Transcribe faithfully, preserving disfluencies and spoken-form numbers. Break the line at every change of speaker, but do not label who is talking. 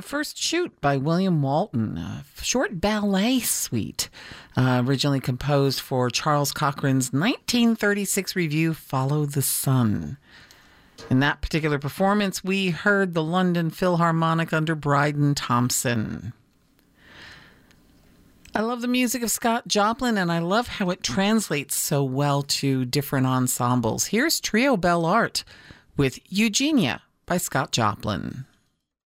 First Shoot by William Walton, a short ballet suite, uh, originally composed for Charles Cochran's nineteen thirty-six revue, Follow the Sun. In that particular performance, we heard the London Philharmonic under Bryden Thompson. I love the music of Scott Joplin, and I love how it translates so well to different ensembles. Here's Trio Belle Art with Eugenia by Scott Joplin.